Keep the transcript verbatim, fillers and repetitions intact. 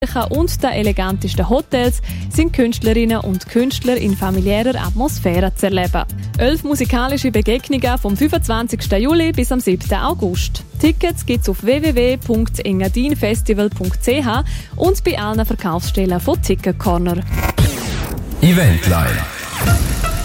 und den elegantesten Hotels sind Künstlerinnen und Künstler in familiärer Atmosphäre zu erleben. Elf musikalische Begegnungen vom fünfundzwanzigsten Juli bis am siebten August. Tickets gibt's auf w w w punkt engadinfestival punkt c h und bei allen Verkaufsstellen von Ticket Corner. Eventline.